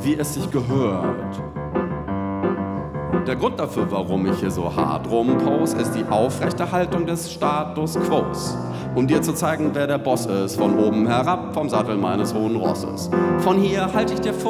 wie es sich gehört. Der Grund dafür, warum ich hier so hart rumpose, ist die Aufrechterhaltung des Status Quos. Um dir zu zeigen, wer der Boss ist, von oben herab, vom Sattel meines hohen Rosses. Von hier halte ich dir vor,